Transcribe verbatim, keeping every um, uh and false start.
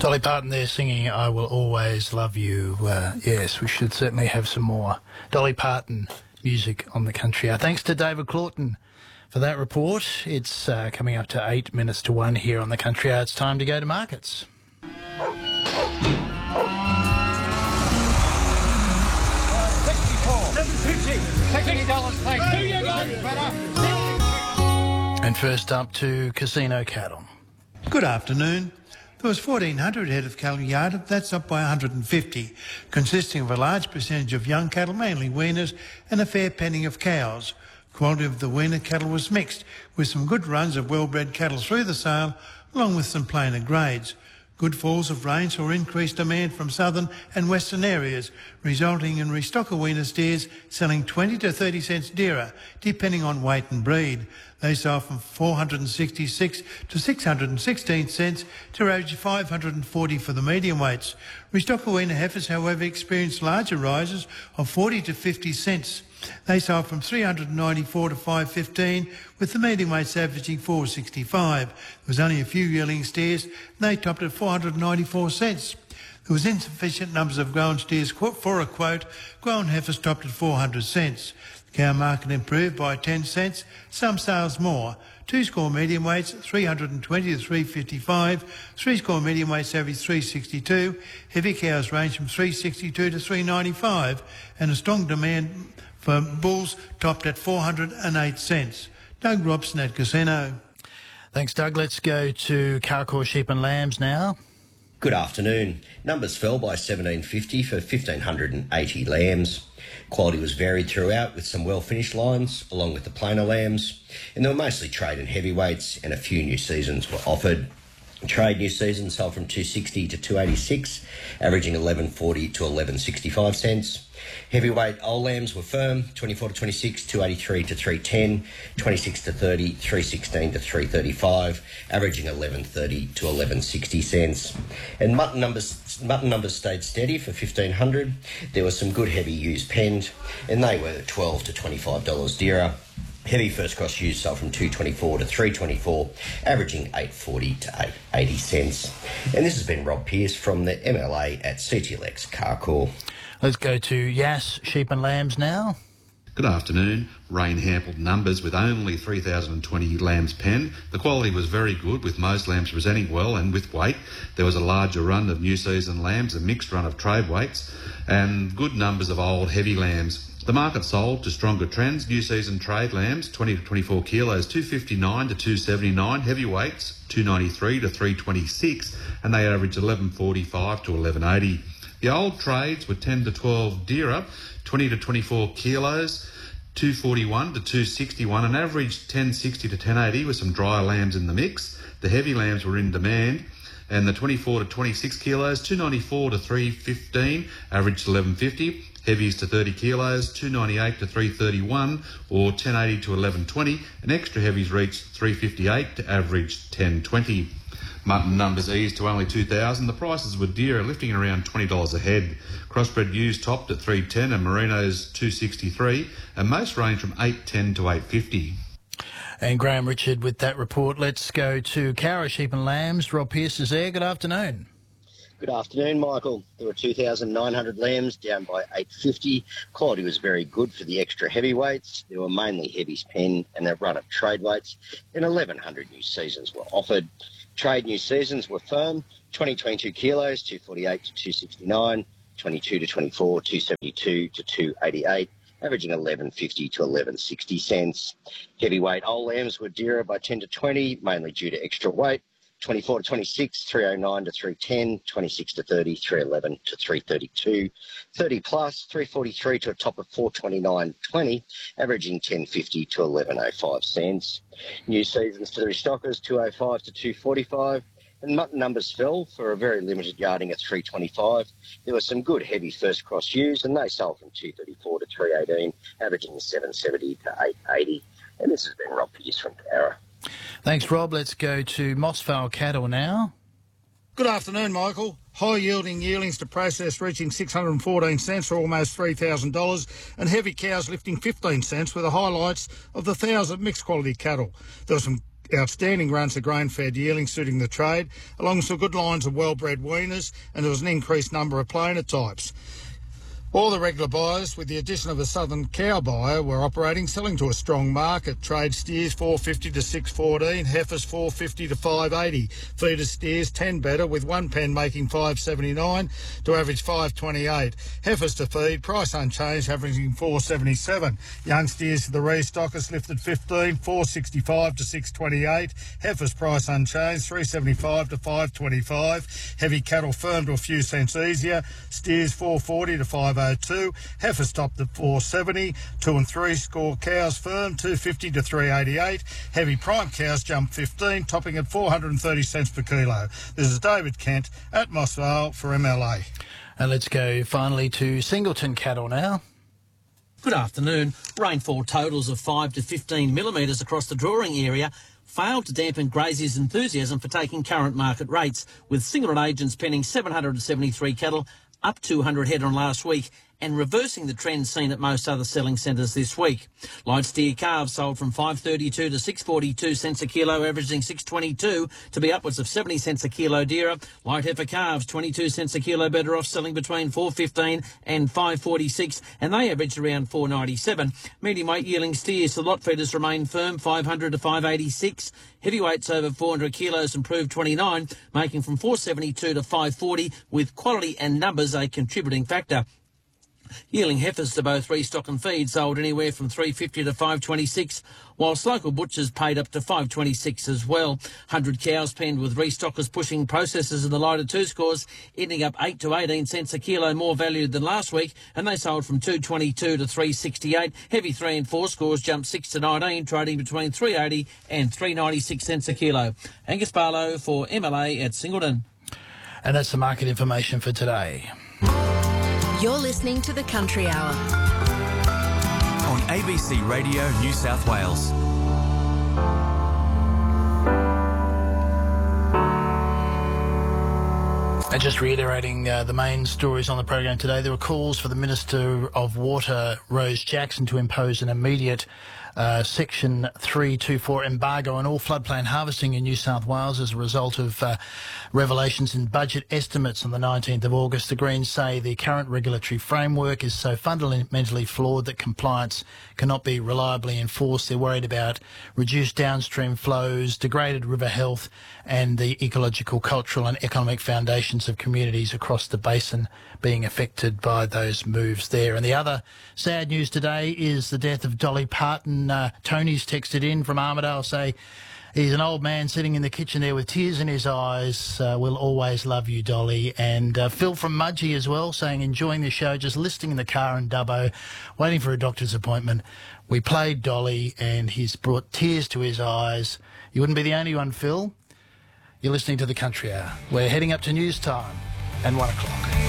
Dolly Parton there singing I Will Always Love You. Uh, yes, we should certainly have some more Dolly Parton music on the country hour. Thanks to David Claughton for that report. It's uh, coming up to eight minutes to one here on the country hour. It's time to go to markets. And first up to Casino Cattle. Good afternoon. There was fourteen hundred head of cattle yarded. That's up by one hundred fifty, consisting of a large percentage of young cattle, mainly weaners, and a fair penning of cows. Quality of the weaner cattle was mixed, with some good runs of well-bred cattle through the sale, along with some plainer grades. Good falls of rain saw increased demand from southern and western areas, resulting in restocker weaner steers selling twenty to thirty cents dearer, depending on weight and breed. They sold from four hundred sixty-six to six hundred sixteen cents to average five hundred forty for the medium weights. Restocker weaner heifers, however, experienced larger rises of forty to fifty cents. They sold from three hundred ninety-four to five hundred fifteen, with the medium weights averaging four hundred sixty-five. There was only a few yearling steers, and they topped at four hundred ninety-four cents. There was insufficient numbers of grown steers for a quote. Grown heifers topped at four hundred cents. The cow market improved by ten cents, some sales more. Two-score medium weights, three hundred twenty to three hundred fifty-five. Three-score medium weights average three hundred sixty-two. Heavy cows range from three hundred sixty-two to three hundred ninety-five, and a strong demand for bulls topped at four hundred eight cents. Doug Robson at Casino. Thanks, Doug. Let's go to Carcoar Sheep and Lambs now. Good afternoon. Numbers fell by seventeen fifty for one thousand five hundred eighty lambs. Quality was varied throughout with some well-finished lines, along with the plainer lambs, and there were mostly trade and heavyweights, and a few new seasons were offered. Trade new season sold from two hundred sixty to two hundred eighty-six, averaging eleven forty to eleven sixty-five cents. Heavyweight old lambs were firm, twenty-four to twenty-six, two hundred eighty-three to three hundred ten, twenty-six to thirty, three hundred sixteen to three hundred thirty-five, averaging eleven thirty to eleven sixty cents. And mutton numbers mutton numbers stayed steady for fifteen hundred. There were some good heavy ewes penned, and they were twelve to twenty-five dollars dearer. Heavy first cross ewes sold from two hundred twenty-four to three hundred twenty-four, averaging eight hundred forty to eight hundred eighty cents. And this has been Rob Pearce from the M L A at C T L X Carcoar. Let's go to Yass Sheep and Lambs now. Good afternoon. Rain hampered numbers with only three thousand twenty lambs penned. The quality was very good, with most lambs presenting well and with weight. There was a larger run of new season lambs, a mixed run of trade weights, and good numbers of old heavy lambs. The market sold to stronger trends. New season trade lambs, twenty to twenty-four kilos, two hundred fifty-nine to two hundred seventy-nine. Heavyweights, two hundred ninety-three to three hundred twenty-six, and they averaged eleven forty-five to eleven eighty. The old trades were ten to twelve dearer, twenty to twenty-four kilos, two hundred forty-one to two hundred sixty-one, and averaged ten sixty to ten eighty with some drier lambs in the mix. The heavy lambs were in demand, and the twenty-four to twenty-six kilos, two hundred ninety-four to three hundred fifteen, averaged eleven fifty. Heavies to thirty kilos, two hundred ninety-eight to three hundred thirty-one, or ten eighty to eleven twenty, and extra heavies reached three hundred fifty-eight to average ten twenty. Mutton numbers eased to only two thousand. The prices were dearer, lifting around twenty dollars a head. Crossbred ewes topped at three hundred ten and merinos two hundred sixty-three, and most range from eight hundred ten to eight hundred fifty. And Graham Richard with that report. Let's go to Cowra Sheep and Lambs. Rob Pearce is there. Good afternoon. Good afternoon, Michael. There were two thousand nine hundred lambs, down by eight hundred fifty. Quality was very good for the extra heavyweights. There were mainly heavies penned and a run of trade weights, and eleven hundred new seasons were offered. Trade new seasons were firm, twenty to twenty-two kilos, two hundred forty-eight to two hundred sixty-nine, twenty-two to twenty-four, two hundred seventy-two to two hundred eighty-eight, averaging eleven fifty to eleven sixty cents. Heavyweight old lambs were dearer by ten to twenty, mainly due to extra weight. twenty-four to twenty-six, three hundred nine to three hundred ten, twenty-six to thirty, three hundred eleven to three hundred thirty-two, thirty plus, three hundred forty-three to a top of four hundred twenty-nine twenty, averaging ten fifty to eleven oh five cents. New seasons for the restockers, two hundred five to two hundred forty-five, and mutton numbers fell for a very limited yarding at three hundred twenty-five. There were some good heavy first cross ewes, and they sold from two hundred thirty-four to three hundred eighteen, averaging seven hundred seventy to eight hundred eighty. And this has been Rob Pearce from Cowra. Thanks, Rob. Let's go to Mossvale Cattle now. Good afternoon, Michael. High-yielding yearlings to process reaching six hundred fourteen cents or almost three thousand dollars, and heavy cows lifting fifteen cents, with the highlights of the one thousand mixed-quality cattle. There were some outstanding runs of grain-fed yearling suiting the trade, along with some good lines of well-bred weaners, and there was an increased number of planer types. All the regular buyers, with the addition of a southern cow buyer, were operating, selling to a strong market. Trade steers four fifty to six fourteen, heifers four fifty to five eighty, feeder steers ten better, with one pen making five seventy-nine to average five twenty-eight. Heifers to feed, price unchanged, averaging four seventy-seven. Young steers to the restockers lifted fifteen, four sixty-five to six twenty-eight. Heifers price unchanged, three seventy-five to five twenty-five. Heavy cattle firm to a few cents easier. Steers four forty to five oh two. Heifers topped at four seventy. Two and three score cows firm two fifty to three eighty-eight. Heavy prime cows jumped fifteen, topping at four hundred thirty cents per kilo. This is David Kent at Moss Vale for M L A. And let's go finally to Singleton cattle now. Good afternoon. Rainfall totals of five to fifteen millimetres across the drawing area failed to dampen graziers' enthusiasm for taking current market rates, with Singleton agents penning seven hundred seventy-three cattle, up two hundred head on last week, and reversing the trend seen at most other selling centres this week. Light steer calves sold from five thirty-two to six forty-two cents a kilo, averaging six twenty-two, to be upwards of seventy cents a kilo dearer. Light heifer calves, twenty-two cents a kilo better off, selling between four fifteen and five forty-six, and they averaged around four ninety-seven. Medium weight yearling steers, the lot feeders remain firm, five hundred to five eighty-six. Heavyweights over four hundred kilos improved twenty-nine, making from four seventy-two to five forty, with quality and numbers a contributing factor. Yearling heifers to both restock and feed sold anywhere from three fifty to five twenty-six, whilst local butchers paid up to five twenty-six as well. one hundred cows penned, with restockers pushing processors in the lighter two scores, ending up eight to eighteen cents a kilo more valued than last week, and they sold from two twenty-two to three sixty-eight. Heavy three and four scores jumped six to nineteen, trading between three eighty and three ninety-six cents a kilo. Angus Barlow for M L A at Singleton. And that's the market information for today. You're listening to the Country Hour on A B C Radio New South Wales. And just reiterating uh, the main stories on the program today, there were calls for the Minister of Water, Rose Jackson, to impose an immediate uh, Section three twenty-four embargo on all floodplain harvesting in New South Wales as a result of uh, revelations in budget estimates on the nineteenth of August. The Greens say the current regulatory framework is so fundamentally flawed that compliance cannot be reliably enforced. They're worried about reduced downstream flows, degraded river health, and the ecological, cultural and economic foundations of communities across the basin being affected by those moves there. And the other sad news today is the death of Dolly Parton. Uh, Tony's texted in from Armidale, say he's an old man sitting in the kitchen there with tears in his eyes. Uh, we'll always love you, Dolly. And uh, Phil from Mudgee as well, saying enjoying the show, just listening in the car in Dubbo, waiting for a doctor's appointment. We played Dolly and he's brought tears to his eyes. You wouldn't be the only one, Phil. You're listening to the Country Hour. We're heading up to news time and one o'clock.